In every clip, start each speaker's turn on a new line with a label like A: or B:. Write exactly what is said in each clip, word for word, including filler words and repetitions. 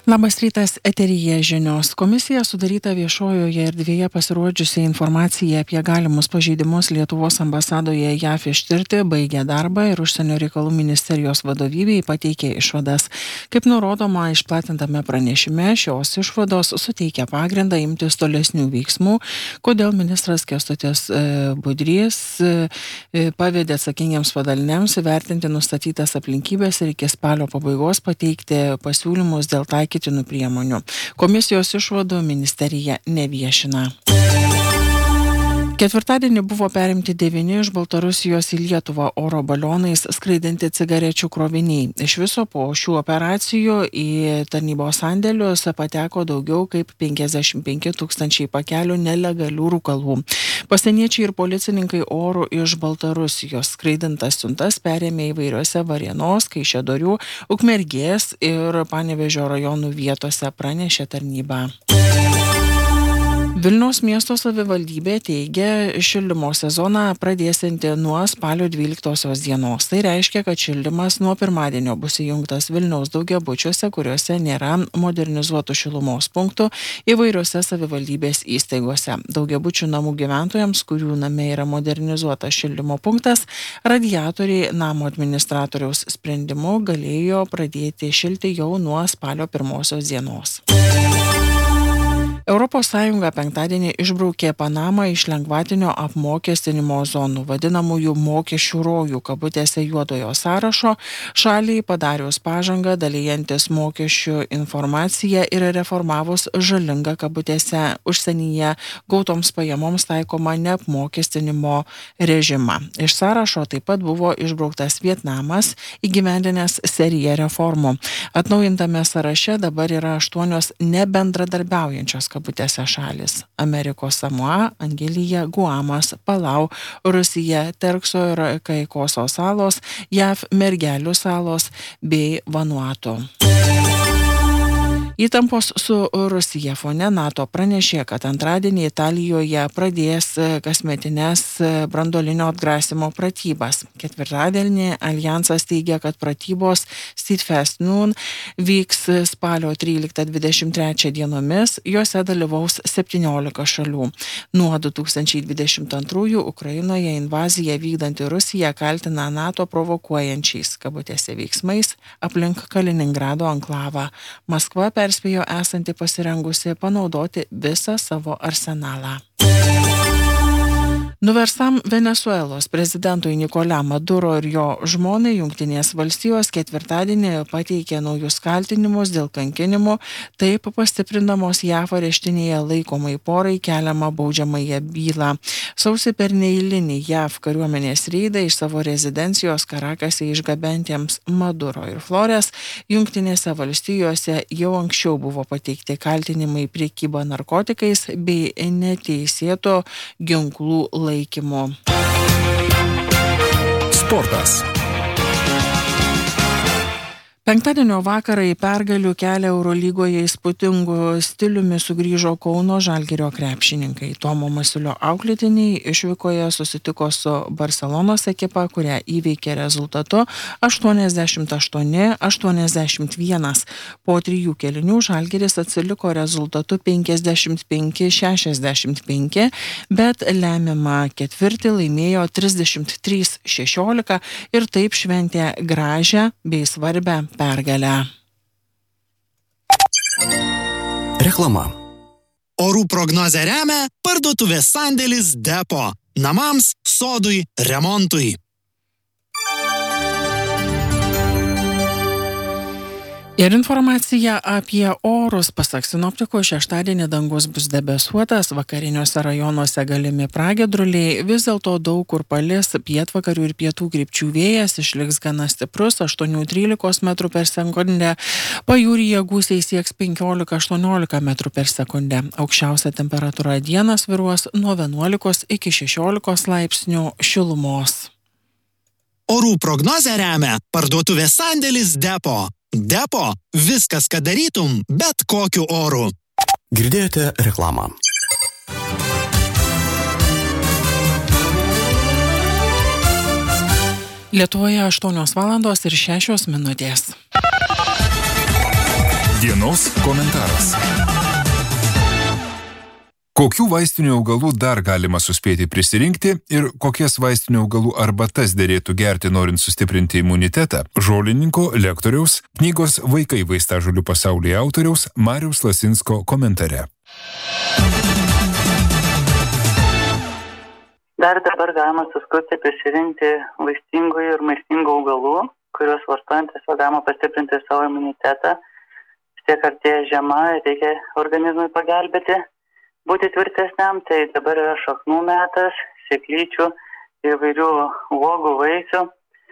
A: Labas rytas, eteryje žinios. Komisija sudaryta viešojoje erdvėje pasirodžiusi informacija apie galimus pažeidimus Lietuvos ambasadoje J A V ištirti baigė darbą ir Užsienio reikalų ministerijos vadovybei pateikė išvadas. Kaip nurodoma išplatintame pranešime, šios išvados suteikia pagrindą imtis tolesnių veiksmų, kodėl ministras Kęstutis Budrys pavedė atsakingiems padaliniams įvertinti nustatytas aplinkybės ir iki spalio pabaigos pateikti pasiūlymus dėl taikyti priemonių. Komisijos išvadų ministerija neviešina. Ketvirtadienį buvo perimti devyni iš Baltarusijos į Lietuvą oro balionais skraidinti cigarečių kroviniai. Iš viso po šių operacijų į tarnybos sandėlius pateko daugiau kaip penkiasdešimt penki tūkstančiai pakelių nelegalių rūkalų. Pasieniečiai ir policininkai oro iš Baltarusijos skraidintas siuntas perėmė įvairiose Varėnos, Kaišiadorių, Ukmergės ir Panevėžio rajonų vietose, pranešė tarnyba. Vilniaus miesto savivaldybė teigia šildymo sezoną pradėsianti nuo spalio dvyliktosios dienos. Tai reiškia, kad šildymas nuo pirmadienio bus įjungtas Vilniaus daugiabučiuose, kuriuose nėra modernizuotų šilumos punktų, įvairiuose savivaldybės įstaigose. Daugiabučių namų gyventojams, kurių name yra modernizuotas šildymo punktas, radiatoriai namo administratoriaus sprendimu galėjo pradėti šilti jau nuo spalio pirmosios dienos. Europos Sąjunga penktadienį išbraukė Panamą iš lengvatinio apmokestinimo zonų, vadinamųjų mokesčių rojų, kabutėse juodojo sąrašo, šaliai padarius pažangą, dalyjantis mokesčių informaciją ir reformavus žalingą, kabutėse, užsienyje gautoms pajamoms taikoma neapmokestinimo režimą. Iš sąrašo taip pat buvo išbrauktas Vietnamas, įgyvendinęs seriją reformų. Atnaujintame sąraše dabar yra aštuonios nebendradarbiaujančios kabutėse šalis – Amerikos Samoa, Angelija, Guamas, Palau, Rusija, Terkso ir Kaikoso salos, J A V Mergelių salos bei Vanuatu. Įtampos su Rusija fone NATO pranešė, kad antradienį Italijoje pradės kasmetines branduolinio atgrasimo pratybas. Ketvirtadienį Aljansas teigia, kad pratybos Steadfast Noon vyks spalio tryliktą dvidešimt trečią dienomis, juose dalyvaus septyniolika šalių. Nuo du tūkstančiai dvidešimt antrųjų Ukrainoje invaziją vykdanti Rusija kaltina NATO provokuojančiais, kabutėse, veiksmais aplink Kaliningrado anklavą. Maskva per perspėjo esanti pasirengusi panaudoti visą savo arsenalą. Nuverstam Venesuelos prezidentui Nicolás Maduro ir jo žmonai Jungtinės valstijos ketvirtadienį pateikė naujus kaltinimus dėl kankinimų, taip pastiprindamos J A V areštinėje laikomai porai keliamą baudžiamąją bylą. Sausį per neeilinį J A V kariuomenės reidą iš savo rezidencijos Karakase išgabentiems Maduro ir Flores Jungtinėse valstijose jau anksčiau buvo pateikti kaltinimai prekyba narkotikais bei neteisėto ginklų laikymo.
B: Sportas.
A: Penktadienio vakarą į pergalių kelią Eurolygoje įspūdingu stiliumi sugrįžo Kauno Žalgirio krepšininkai. Tomo Masiulio auklėtiniai išvykoje susitiko su Barselonos ekipa, kurią įveikė rezultatu aštuoniasdešimt aštuoni aštuoniasdešimt vienas. Po trijų kėlinių Žalgiris atsiliko rezultatu penkiasdešimt penki šešiasdešimt penki, bet lemiamą ketvirtį laimėjo trisdešimt trys šešiolika ir taip šventė gražią bei svarbę pergalę.
B: Reklama.
C: Orų prognozę remia parduotuvės sandėlis Depo. Namams, sodui, remontui.
A: Ir informacija apie orus. Pasak sinoptikų, šeštadienį dangus bus debesuotas, vakariniuose rajonuose galimi pragiedruliai, vis dėlto daug kur palis, pietvakarių ir pietų krypčių vėjas išliks gana stiprus, aštuoni trylika metrų per sekundę, pajūryje gūsiai sieks penkiolika aštuoniolika metrų per sekundę. Aukščiausia temperatūra dieną svyruos nuo vienuolikos iki šešiolikos laipsnių šilumos.
C: Orų prognozę remia parduotuvės sandėlis Depo. Depo – viskas, ką darytum, bet kokiu oru.
B: Girdėjote reklamą.
A: Lietuvoje aštuonios valandos ir šešios minutės.
D: Dienos Dienos komentaras. Kokių vaistinių augalų dar galima suspėti prisirinkti ir kokias vaistinių augalų arbatas derėtų gerti, norint sustiprinti imunitetą, žolininko, lektoriaus, knygos Vaikai vaistažolių pasaulyje autoriaus Mariaus Lasinsko komentare.
E: Dar dabar galima suskubti prisirinkti vaistingų ir maistingų augalų, kuriuos vartojant tiesiog galima pastiprinti savo imunitetą. Vis tiek artėja žiema, reikia organizmui pagelbėti. Būti tvirtesniam, tai dabar yra šaknų metas, sėklyčių, įvairių uogų, vaisių.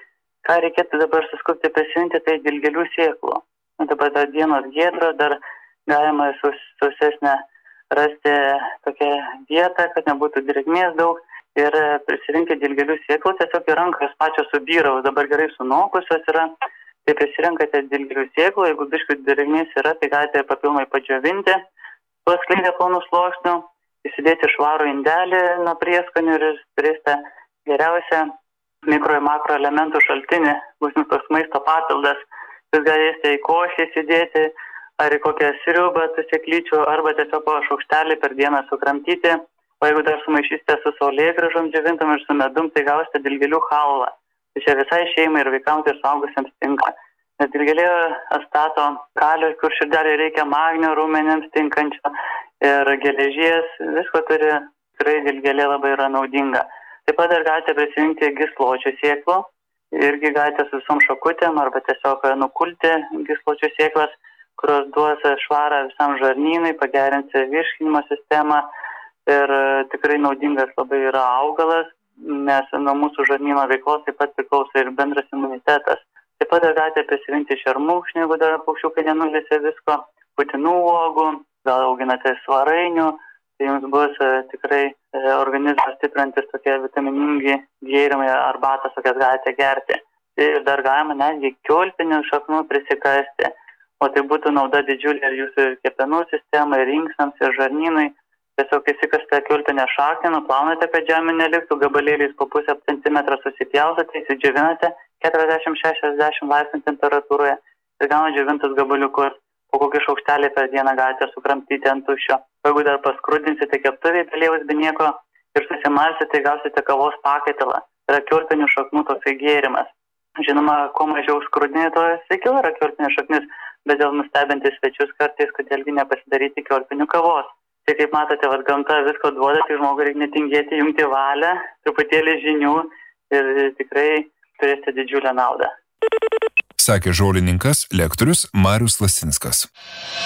E: Ką reikėtų dabar suskubti prisiminti, tai dilgėlių sėklų. Dabar dar dienos giedros, dar galima sausesnę rasti tokią vietą, kad nebūtų drėgmės daug. Ir prisirinkti dilgėlių sėklų, tiesiog į ranką jos pačios subyraus, dabar gerai sunokusios yra. Tai prisirinkate dilgėlių sėklų, jeigu biškį drėgmės yra, tai galite papildomai padžiovinti. Paskleidę plonų sluoksnių, įsidėti švarų indelį nuo prieskonių ir turėsite geriausią mikro ir makro elementų šaltinį, bus jums toks maisto papildas. Jūs galėsite į košį įsidėti ar į kokią sriubą tų sėklyčių, arba tiesiog po šaukštelį per dieną sukramtyti. O jeigu dar sumaišysite su saulėgrąžom džiovintom ir su medum, tai gausite dilgėlių chalvą. Tai čia visai šeimai ir vaikams ir suaugusiems tinka. Nes dilgėlė atstato kalio, kur širdelė reikia, magnio rūmenims tinkančio ir geležies, visko turi, tikrai dilgėlė labai yra naudinga. Taip pat dar galite prisirinkti gysločių sėklų, irgi galite su visom šakutėm arba tiesiog nukulti gysločių sėklas, kurios duos švarą visam žarnynui, pagerins virškinimo sistemą ir tikrai naudingas labai yra augalas, nes nuo mūsų žarnyno veiklos taip pat priklauso ir bendras imunitetas. Taip pat galite prisirinkti šermukšnį, jeigu dar paukščiukai nenulėsė visko, putinų uogų, gal auginate svarainių, tai jums bus e, tikrai e, organizmą stiprintis tokie vitaminingi gėrimai, arbatas, kokias galite gerti. Ir dar galima netgi kiaulpienių šaknų prisikasti, o tai būtų nauda didžiulė ir jūsų kepenų sistemai, ir inksnams, ir žarnynui. Tiesiog įsikasite kiaulpienę šaknį, nuplaunate, kad žemė neliktų, gabalėliais po pusę centimetrą susipjaustate, įsidžiovinate keturiasdešimt šešiasdešimt laipsnių temperatūroje ir gauna džiovintus gabaliukus. Po kokį šaukštelį per dieną galite sukramtyti ant tuščio. Jeigu dar paskrūdinsite keptuvėje pelėjaus be nieko ir susimalsite, tai gausite kavos pakaitalą. Yra kiaulpienių šaknų toksai gėrimas. Žinoma, kuo mažiau skrūdinį, to sveikiau yra kiaulpienių šaknis, bet dėl nustebinti svečius kartais, kodėlgi nepasidaryti kiaulpienių kavos. Tai kaip matote, vat, gamta visko duoda, tai žmogui reikia netingėti, jungti valią, truputėlį žinių ir tikrai turėsite didžiulę naudą.
D: Sakė žolininkas, lektorius Marius Lasinskas.